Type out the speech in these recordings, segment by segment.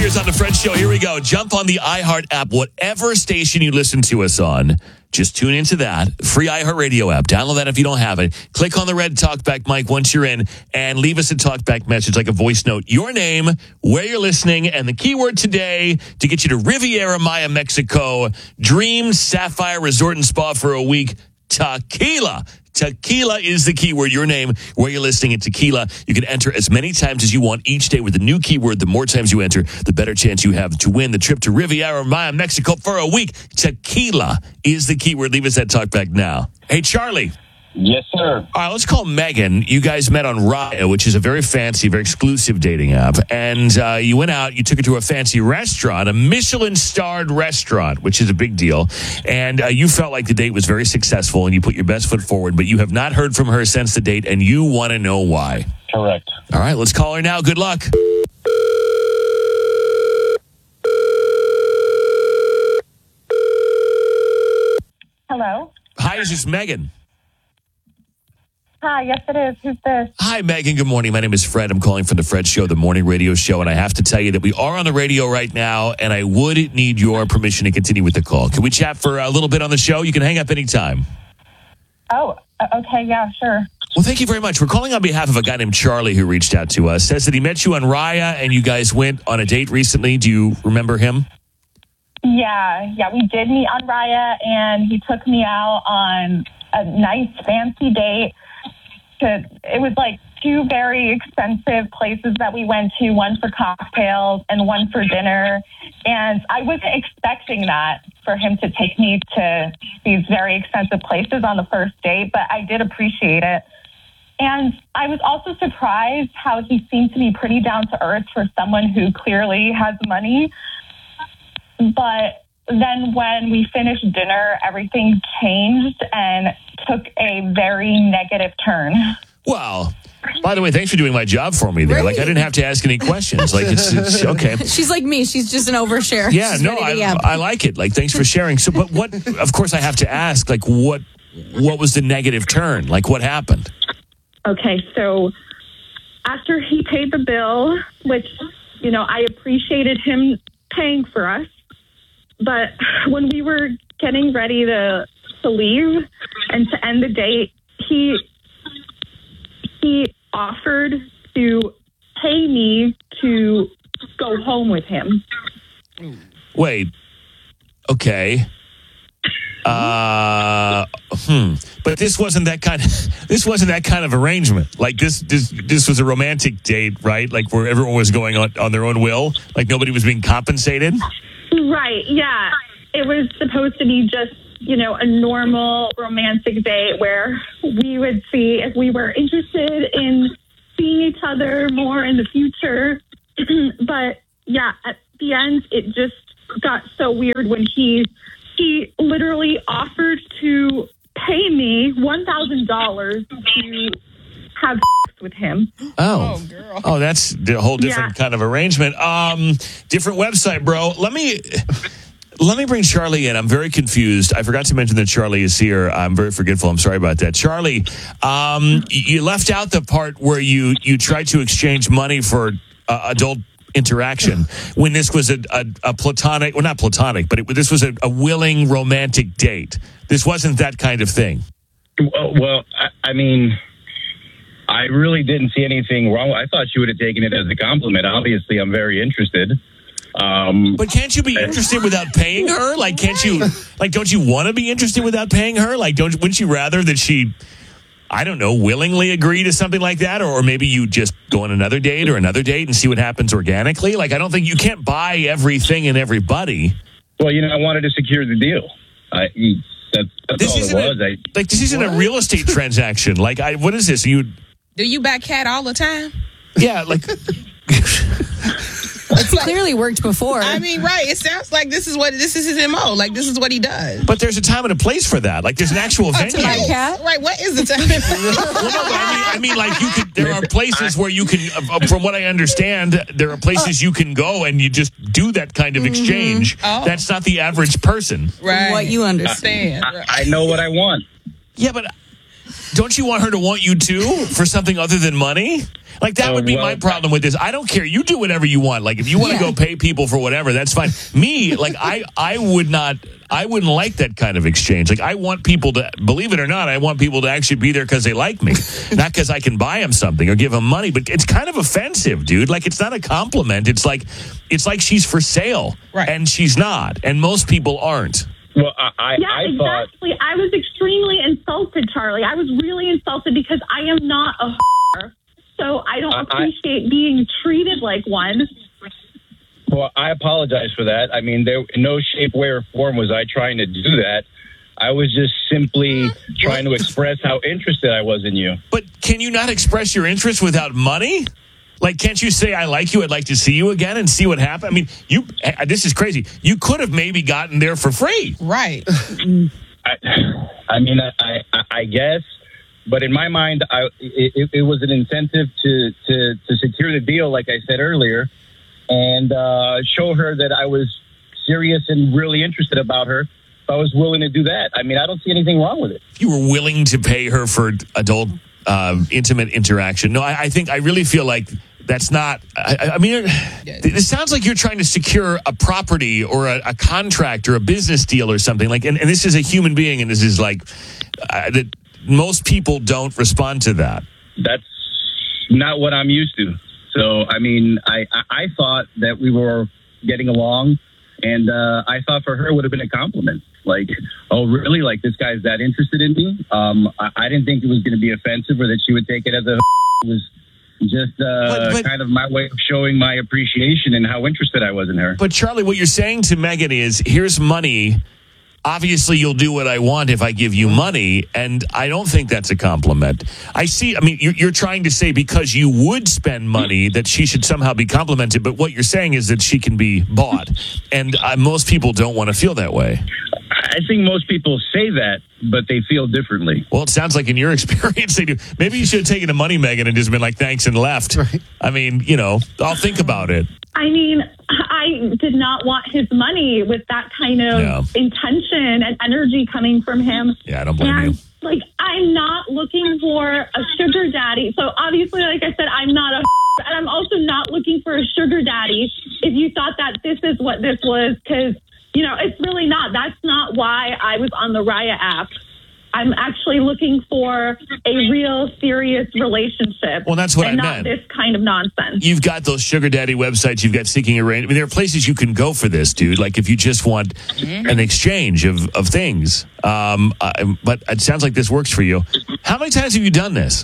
Figures on the Fred Show. Here we go. Jump on the iHeart app, whatever station you listen to us on. Just tune into that. Free iHeartRadio app. Download that if you don't have it. Click on the red talkback mic once you're in and leave us a talkback message like a voice note. Your name, where you're listening, and the keyword today to get you to Riviera Maya, Mexico. Dream Sapphire Resort and Spa for a week. Tequila. Tequila is the keyword. Your name, where you're listening, and tequila. You can enter as many times as you want each day with the new keyword. The more times you enter, the better chance you have to win the trip to Riviera Maya, Mexico for a week. Tequila is the keyword. Leave us that talk back now. Hey, Charlie. Yes, sir. All right, let's call Megan. You guys met on Raya, which is a very fancy, very exclusive dating app. And you went out, you took her to a fancy restaurant, a Michelin-starred restaurant, which is a big deal. And you felt like the date was very successful and you put your best foot forward, but you have not heard from her since the date, and you want to know why. Correct. All right, let's call her now. Good luck. Hello? Hi, is this Megan? Hi, yes it is. Who's this? Hi, Megan. Good morning. My name is Fred. I'm calling from the Fred Show, the morning radio show, and I have to tell you that we are on the radio right now, and I would need your permission to continue with the call. Can we chat for a little bit on the show? You can hang up anytime. Oh, okay, yeah, sure. Well, thank you very much. We're calling on behalf of a guy named Charlie who reached out to us. Says that he met you on Raya, and you guys went on a date recently. Do you remember him? Yeah, we did meet on Raya, and he took me out on a nice, fancy date. It was like two very expensive places that we went to, one for cocktails and one for dinner. And I wasn't expecting that for him to take me to these very expensive places on the first date, but I did appreciate it. And I was also surprised how he seemed to be pretty down to earth for someone who clearly has money. But then when we finished dinner, everything changed and took a very negative turn. Well, by the way, thanks for doing my job for me there. Right. Like, I didn't have to ask any questions. Like, it's okay. She's like me. She's just an overshare. Yeah, She's no, ready to yap. I like it. Like, thanks for sharing. So, but what, of course, I have to ask, like, what was the negative turn? Like, what happened? Okay, so after he paid the bill, which, I appreciated him paying for us, but when we were getting ready to leave and to end the date, he offered to pay me to go home with him. Wait. Okay. But this wasn't that kind of arrangement. Like this was a romantic date, right? Like where everyone was going on their own will. Like nobody was being compensated. Right. Yeah. It was supposed to be just, a normal romantic date where we would see if we were interested in seeing each other more in the future. But yeah, at the end, it just got so weird when he literally offered to pay me $1,000 to have sex with him. Oh, girl. Oh, that's a whole different kind of arrangement. Different website, bro. Let me bring Charlie in. I'm very confused. I forgot to mention that Charlie is here. I'm very forgetful. I'm sorry about that. Charlie, you left out the part where you tried to exchange money for adult interaction when this was a platonic, well, not platonic, but this was a willing romantic date. This wasn't that kind of thing. Well, I mean, I really didn't see anything wrong. I thought she would have taken it as a compliment. Obviously, I'm very interested. But can't you be interested without paying her? Like, can't you? Like, don't you want to be interested without paying her? Like, wouldn't you rather that she, I don't know, willingly agree to something like that, or maybe you just go on another date and see what happens organically? Like, I don't think you can't buy everything and everybody. Well, I wanted to secure the deal. That's all it was. This isn't a real estate transaction. Like, what is this? Do you back cat all the time? Yeah, like. It's clearly worked before. I mean, right. It sounds like this is his MO. Like, this is what he does. But there's a time and a place for that. Like, there's an actual venue. To my cat? Right. What is the time and place? Well, no, I mean, like, there are places where you can, from what I understand, there are places you can go and you just do that kind of exchange. Oh. That's not the average person. Right. What you understand. I know what I want. Yeah, but don't you want her to want you too for something other than money? Like, that would be my problem with this. I don't care. You do whatever you want. Like, if you want to go pay people for whatever, that's fine. Me, like, I wouldn't like that kind of exchange. Like, I want people to, believe it or not, I want people to actually be there because they like me, not because I can buy them something or give them money. But it's kind of offensive, dude. Like, it's not a compliment. It's like she's for sale, right? And she's not, and most people aren't. Well, I thought... exactly. I was extremely insulted, Charlie. I was really insulted because I am not a whore, so I don't appreciate being treated like one. Well, I apologize for that. I mean, there, in no shape, way, or form was I trying to do that. I was just simply trying to express how interested I was in you. But can you not express your interest without money? Like, can't you say, I like you, I'd like to see you again and see what happened? I mean, this is crazy. You could have maybe gotten there for free. Right. I mean, I guess, but in my mind, it was an incentive to secure the deal, like I said earlier, and show her that I was serious and really interested about her. If I was willing to do that, I mean, I don't see anything wrong with it. If you were willing to pay her for adult intimate interaction. No, I think, I really feel like that's not, I mean, it sounds like you're trying to secure a property or a contract or a business deal or something. Like, and this is a human being, and this is like, that most people don't respond to that. That's not what I'm used to. So, I mean, I thought that we were getting along, and I thought for her it would have been a compliment. Like, oh, really? Like, this guy's that interested in me? I didn't think it was going to be offensive or that she would take it as a... It was just kind of my way of showing my appreciation and how interested I was in her. But, Charlie, what you're saying to Megan is, here's money. Obviously, you'll do what I want if I give you money, and I don't think that's a compliment. I mean, you're trying to say because you would spend money that she should somehow be complimented, but what you're saying is that she can be bought, and most people don't want to feel that way. I think most people say that, but they feel differently. Well, it sounds like in your experience they do. Maybe you should have taken the money, Megan, and just been like, thanks, and left. Right. I mean, I'll think about it. I mean, I did not want his money with that kind of intention and energy coming from him. Yeah, I don't blame you. Like, I'm not looking for a sugar daddy. So obviously, like I said, I'm not a and I'm also not looking for a sugar daddy. If you thought that this is what this was, because, it's really not. That's not why I was on the Raya app. I'm actually looking for a real serious relationship. Well, that's what I meant. And not this kind of nonsense. You've got those sugar daddy websites. You've got Seeking Arrangement. I mean, there are places you can go for this, dude. Like, if you just want an exchange of things. But it sounds like this works for you. How many times have you done this?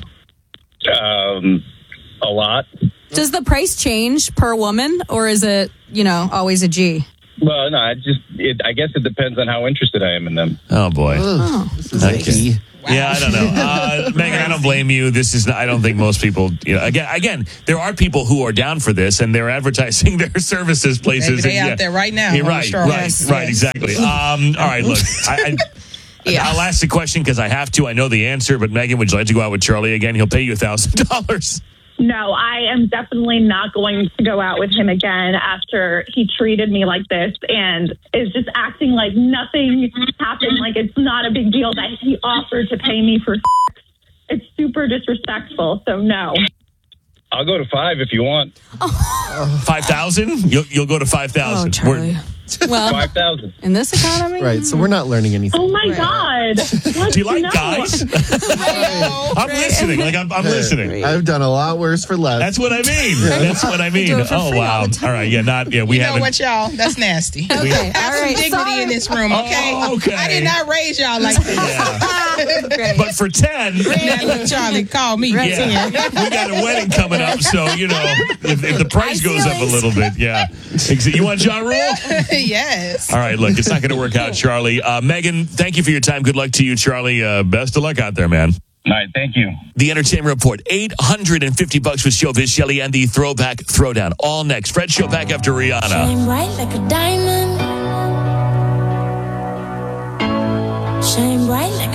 A lot. Does the price change per woman, or is it, always a G? Well, no, I guess it depends on how interested I am in them. Oh, boy. This is icky. Wow. Yeah, I don't know. Megan, I don't blame you. This is, I don't think most people, again, there are people who are down for this, and they're advertising their services places. Maybe they out there right now. Yeah, right, exactly. All right, look, I'll ask the question because I have to. I know the answer, but Megan, would you like to go out with Charlie again? He'll pay you $1,000. No, I am definitely not going to go out with him again after he treated me like this and is just acting like nothing happened, like it's not a big deal that he offered to pay me for sex. It's super disrespectful, so no. I'll go to 5 if you want. 5,000? You'll go to 5,000. Oh, Charlie. Well, 5,000 in this economy, right? So we're not learning anything. Oh my God! Do you like guys? I'm listening. Like I'm listening. I've done a lot worse for less. That's what I mean. That's what I mean. Oh wow! All right, we haven't. You know what, y'all? That's nasty. Okay, all right. Some dignity in this room. Okay. Oh, okay. I did not raise y'all like this. Yeah. But for 10, now look, Charlie, call me. Yeah, we got a wedding coming up, so if the price goes up a little bit, yeah. You want Ja Rule? Yes. All right, look, it's not going to work out, Charlie. Megan, thank you for your time. Good luck to you, Charlie. Best of luck out there, man. All right, thank you. The Entertainment Report, $850 with Showbiz Shelley and the Throwback Throwdown. All next. Fred Show back after Rihanna. Shine bright like a diamond. Shine bright like